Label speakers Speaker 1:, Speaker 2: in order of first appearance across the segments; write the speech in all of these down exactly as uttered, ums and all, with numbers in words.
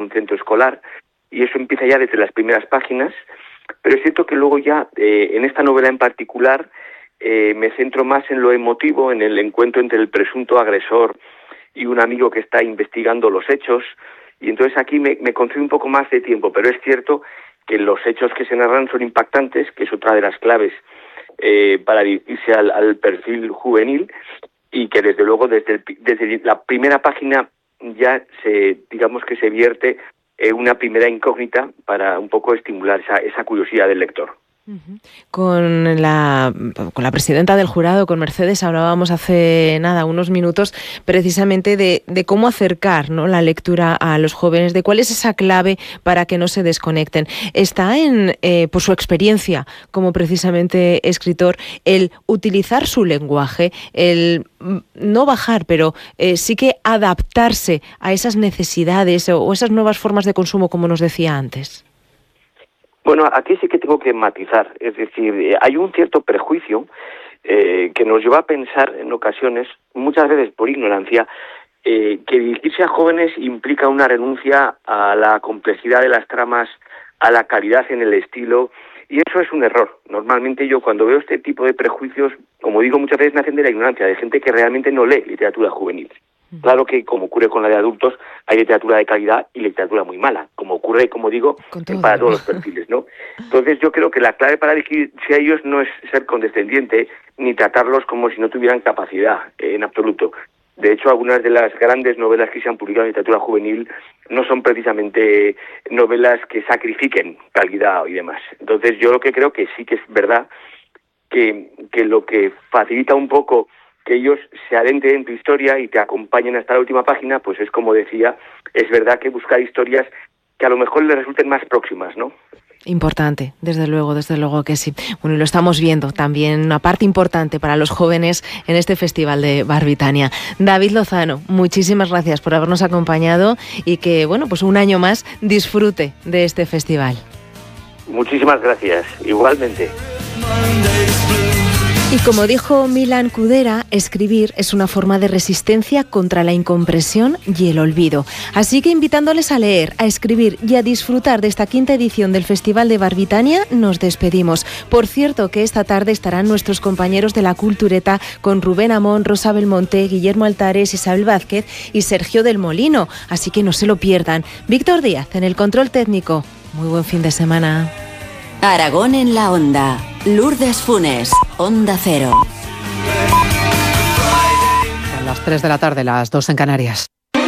Speaker 1: un centro escolar, y eso empieza ya desde las primeras páginas, pero es cierto que luego ya, eh, en esta novela en particular, eh, me centro más en lo emotivo, en el encuentro entre el presunto agresor y un amigo que está investigando los hechos, y entonces aquí me, me concedo un poco más de tiempo, pero es cierto que los hechos que se narran son impactantes, que es otra de las claves eh, para dirigirse al, al perfil juvenil, y que desde luego desde, el, desde la primera página ya se, digamos que se vierte eh, una primera incógnita para un poco estimular esa, esa curiosidad del lector.
Speaker 2: Con la, con la presidenta del jurado, con Mercedes, hablábamos hace nada, unos minutos, precisamente de, de cómo acercar, ¿no?, la lectura a los jóvenes, de cuál es esa clave para que no se desconecten. Está en, eh, por su experiencia como precisamente escritor, el utilizar su lenguaje, el no bajar, pero eh, sí que adaptarse a esas necesidades o, o esas nuevas formas de consumo, como nos decía antes.
Speaker 1: Bueno, aquí sí que tengo que matizar, es decir, hay un cierto prejuicio eh, que nos lleva a pensar en ocasiones, muchas veces por ignorancia, eh, que dirigirse a jóvenes implica una renuncia a la complejidad de las tramas, a la calidad en el estilo, y eso es un error. Normalmente yo cuando veo este tipo de prejuicios, como digo, muchas veces nacen de la ignorancia, de gente que realmente no lee literatura juvenil. Claro que, como ocurre con la de adultos, hay literatura de calidad y literatura muy mala, como ocurre, como digo, para todos los perfiles, ¿no? Entonces yo creo que la clave para dirigirse a ellos no es ser condescendiente ni tratarlos como si no tuvieran capacidad, eh, en absoluto. De hecho, algunas de las grandes novelas que se han publicado en literatura juvenil no son precisamente novelas que sacrifiquen calidad y demás. Entonces yo lo que creo que sí que es verdad que, que lo que facilita un poco que ellos se adentren en tu historia y te acompañen hasta la última página, pues es como decía, es verdad que buscar historias que a lo mejor les resulten más próximas, ¿no?
Speaker 2: Importante, desde luego, desde luego que sí. Bueno, y lo estamos viendo también, una parte importante para los jóvenes en este Festival de Barbitania. David Lozano, muchísimas gracias por habernos acompañado y que, bueno, pues un año más disfrute de este festival.
Speaker 1: Muchísimas gracias, igualmente.
Speaker 2: Y como dijo Milan Kundera, escribir es una forma de resistencia contra la incompresión y el olvido. Así que invitándoles a leer, a escribir y a disfrutar de esta quinta edición del Festival de Barbitania, nos despedimos. Por cierto, que esta tarde estarán nuestros compañeros de la Cultureta con Rubén Amón, Rosa Belmonte, Guillermo Altares, Isabel Vázquez y Sergio del Molino. Así que no se lo pierdan. Víctor Díaz en el control técnico. Muy buen fin de semana.
Speaker 3: Aragón en la Onda. Lourdes Funes, Onda Cero.
Speaker 4: A las tres de la tarde, las dos en Canarias.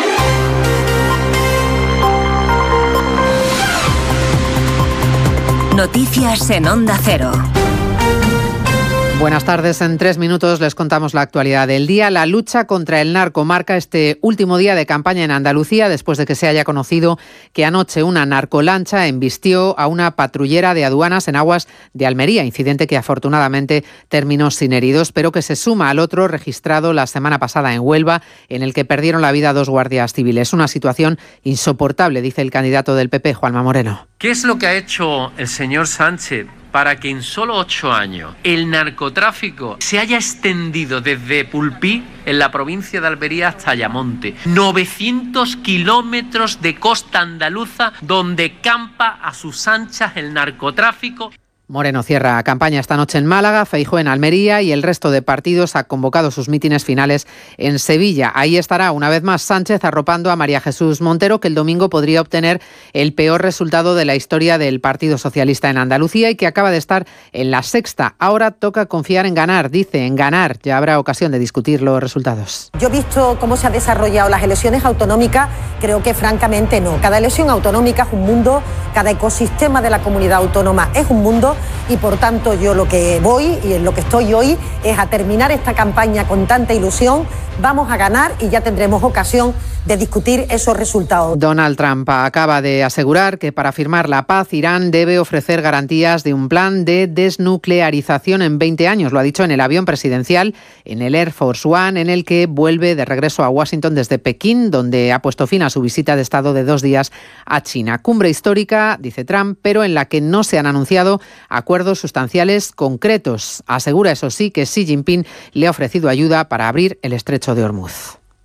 Speaker 3: Noticias en Onda Cero.
Speaker 4: Buenas tardes. En tres minutos les contamos la actualidad del día. La lucha contra el narco marca este último día de campaña en Andalucía después de que se haya conocido que anoche una narcolancha embistió a una patrullera de aduanas en aguas de Almería, incidente que afortunadamente terminó sin heridos, pero que se suma al otro registrado la semana pasada en Huelva, en el que perdieron la vida dos guardias civiles. Una situación insoportable, dice el candidato del P P, Juanma Moreno.
Speaker 5: ¿Qué es lo que ha hecho el señor Sánchez para que en solo ocho años el narcotráfico se haya extendido desde Pulpí, en la provincia de Almería, hasta Ayamonte? novecientos kilómetros de costa andaluza donde campa a sus anchas el narcotráfico.
Speaker 4: Moreno cierra campaña esta noche en Málaga, Feijóo en Almería y el resto de partidos ha convocado sus mítines finales en Sevilla. Ahí estará una vez más Sánchez arropando a María Jesús Montero, que el domingo podría obtener el peor resultado de la historia del Partido Socialista en Andalucía y que acaba de estar en la sexta. Ahora toca confiar en ganar, dice, en ganar. Ya habrá ocasión de discutir los resultados.
Speaker 6: Yo he visto cómo se han desarrollado las elecciones autonómicas, creo que francamente no. Cada elección autonómica es un mundo, cada ecosistema de la comunidad autónoma es un mundo. Y por tanto yo lo que voy y en lo que estoy hoy es a terminar esta campaña con tanta ilusión. Vamos a ganar y ya tendremos ocasión de discutir esos resultados.
Speaker 4: Donald Trump acaba de asegurar que para firmar la paz Irán debe ofrecer garantías de un plan de desnuclearización en veinte años. Lo ha dicho en el avión presidencial, en el Air Force One, en el que vuelve de regreso a Washington desde Pekín, donde ha puesto fin a su visita de Estado de dos días a China. Cumbre histórica, dice Trump, pero en la que no se han anunciado acuerdos sustanciales concretos. Asegura, eso sí, que Xi Jinping le ha ofrecido ayuda para abrir el estrecho de Hormuz.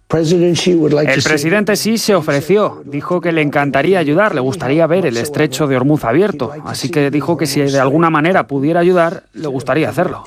Speaker 7: El presidente sí se ofreció, dijo que le encantaría ayudar, le gustaría ver el estrecho de Hormuz abierto, así que dijo que si de alguna manera pudiera ayudar, le gustaría hacerlo.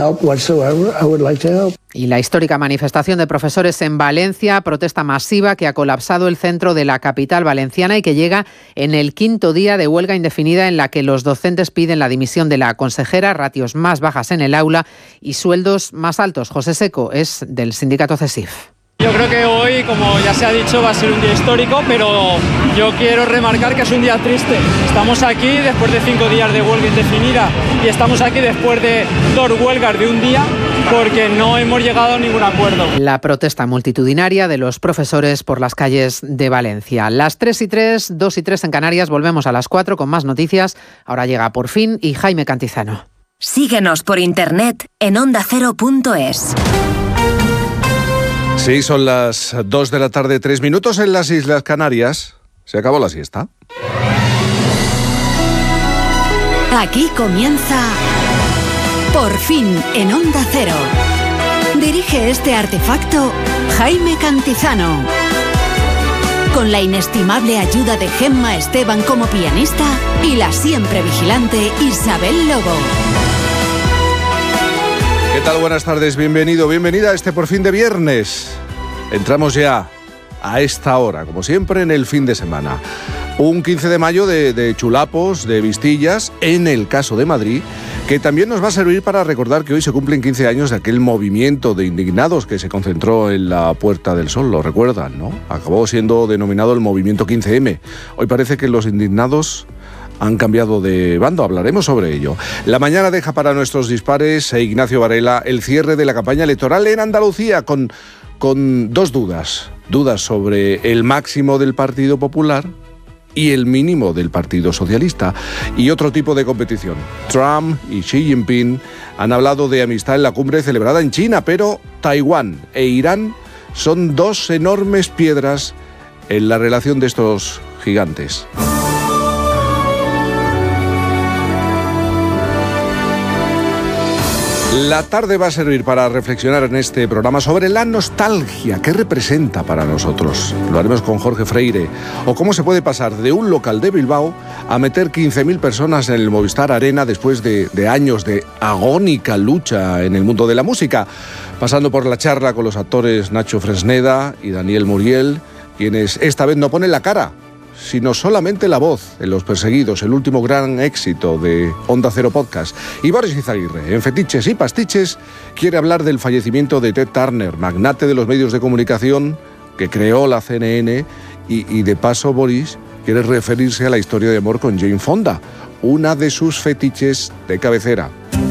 Speaker 4: Y la histórica manifestación de profesores en Valencia, protesta masiva que ha colapsado el centro de la capital valenciana y que llega en el quinto día de huelga indefinida en la que los docentes piden la dimisión de la consejera, ratios más bajas en el aula y sueldos más altos. José Seco es del sindicato CESIF.
Speaker 8: Yo creo que hoy, como ya se ha dicho, va a ser un día histórico, pero yo quiero remarcar que es un día triste. Estamos aquí después de cinco días de huelga indefinida y estamos aquí después de dos huelgas de un día porque no hemos llegado a ningún acuerdo.
Speaker 4: La protesta multitudinaria de los profesores por las calles de Valencia. Las tres y tres, dos y tres en Canarias, volvemos a las cuatro con más noticias. Ahora llega Por Fin y Jaime Cantizano.
Speaker 3: Síguenos por internet en onda cero punto es.
Speaker 9: Sí, son las dos de la tarde, tres minutos en las Islas Canarias. Se acabó la siesta.
Speaker 3: Aquí comienza Por Fin en Onda Cero. Dirige este artefacto Jaime Cantizano. Con la inestimable ayuda de Gemma Esteban como pianista y la siempre vigilante Isabel Lobo.
Speaker 9: ¿Qué tal? Buenas tardes, bienvenido, bienvenida a este Por Fin de viernes. Entramos ya a esta hora, como siempre, en el fin de semana. Un quince de mayo de, de chulapos, de vistillas, en el caso de Madrid, que también nos va a servir para recordar que hoy se cumplen quince años de aquel movimiento de indignados que se concentró en la Puerta del Sol, lo recuerdan, ¿no? Acabó siendo denominado el movimiento quince eme. Hoy parece que los indignados han cambiado de bando, hablaremos sobre ello. La mañana deja para nuestros dispares e Ignacio Varela el cierre de la campaña electoral en Andalucía con, con dos dudas. Dudas sobre el máximo del Partido Popular y el mínimo del Partido Socialista, y otro tipo de competición. Trump y Xi Jinping han hablado de amistad en la cumbre celebrada en China, pero Taiwán e Irán son dos enormes piedras en la relación de estos gigantes. La tarde va a servir para reflexionar en este programa sobre la nostalgia que representa para nosotros. Lo haremos con Jorge Freire. O cómo se puede pasar de un local de Bilbao a meter quince mil personas en el Movistar Arena después de, de años de agónica lucha en el mundo de la música. Pasando por la charla con los actores Nacho Fresneda y Daniel Muriel, quienes esta vez no ponen la cara, sino solamente la voz en Los Perseguidos, el último gran éxito de Onda Cero Podcast. Y Boris Izaguirre, en Fetiches y Pastiches, quiere hablar del fallecimiento de Ted Turner, magnate de los medios de comunicación que creó la C N N, y, y de paso Boris quiere referirse a la historia de amor con Jane Fonda, una de sus fetiches de cabecera.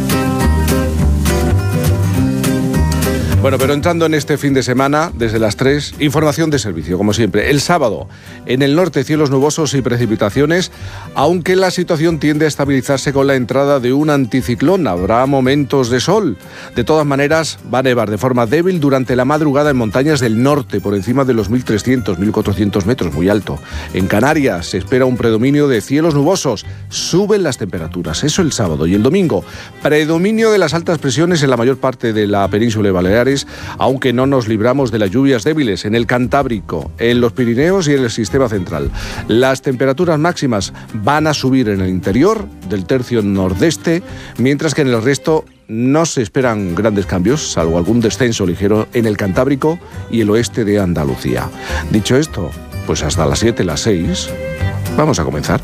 Speaker 9: Bueno, pero entrando en este fin de semana, desde las tres, información de servicio, como siempre. El sábado, en el norte, cielos nubosos y precipitaciones, aunque la situación tiende a estabilizarse con la entrada de un anticiclón. Habrá momentos de sol. De todas maneras, va a nevar de forma débil durante la madrugada en montañas del norte, por encima de los mil trescientos, mil cuatrocientos metros, muy alto. En Canarias se espera un predominio de cielos nubosos. Suben las temperaturas, eso el sábado. Y el domingo, predominio de las altas presiones en la mayor parte de la península de Baleares, aunque no nos libramos de las lluvias débiles en el Cantábrico, en los Pirineos y en el sistema central. Las temperaturas máximas van a subir en el interior del tercio nordeste, mientras que en el resto no se esperan grandes cambios, salvo algún descenso ligero en el Cantábrico y el oeste de Andalucía. Dicho esto, pues hasta las siete, las seis, vamos a comenzar.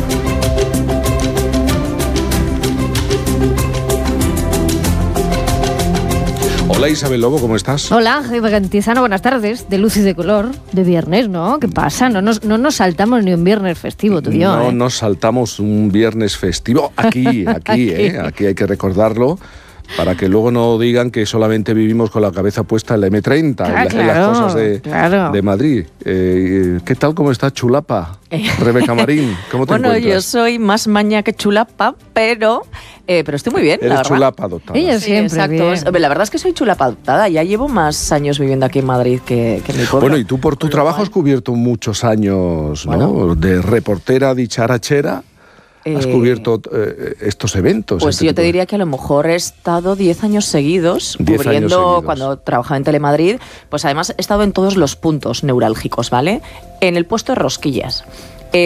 Speaker 9: Hola Isabel Lobo, ¿cómo estás?
Speaker 10: Hola, Jaime Cantizano, buenas tardes. De luz y de color, de viernes, ¿no? ¿Qué pasa? No nos, no nos saltamos ni un viernes festivo, tú y yo,
Speaker 9: No
Speaker 10: ¿eh?
Speaker 9: nos saltamos un viernes festivo. Aquí, aquí, ¿eh? Aquí hay que recordarlo, para que luego no digan que solamente vivimos con la cabeza puesta en la eme treinta,
Speaker 10: Ah,
Speaker 9: en, la,
Speaker 10: claro,
Speaker 9: en las cosas de,
Speaker 10: claro.
Speaker 9: de Madrid. Eh, ¿Qué tal, cómo está Chulapa? Rebeca Marín, ¿cómo te
Speaker 11: bueno,
Speaker 9: encuentras?
Speaker 11: Bueno, yo soy más maña que chulapa, pero, eh, pero estoy muy bien,
Speaker 9: Eres
Speaker 11: la verdad.
Speaker 9: chulapa adoptada.
Speaker 10: Ella
Speaker 11: Sí,
Speaker 10: siempre
Speaker 11: exacto.
Speaker 10: bien.
Speaker 11: La verdad es que soy chulapa adoptada. Ya llevo más años viviendo aquí en Madrid que, que en mi pueblo.
Speaker 9: Bueno, y tú por tu
Speaker 11: Con lo
Speaker 9: trabajo
Speaker 11: cual-
Speaker 9: has cubierto muchos años, ¿no?
Speaker 11: Bueno.
Speaker 9: De reportera dicharachera has
Speaker 11: Eh,
Speaker 9: cubierto eh, estos eventos?
Speaker 11: Pues
Speaker 9: este
Speaker 11: yo
Speaker 9: tipo
Speaker 11: te
Speaker 9: de-
Speaker 11: diría que a lo mejor he estado diez años seguidos
Speaker 9: diez
Speaker 11: cubriendo
Speaker 9: años seguidos.
Speaker 11: cuando trabajaba en Telemadrid. Pues además he estado en todos los puntos neurálgicos, ¿vale? En el puesto de rosquillas.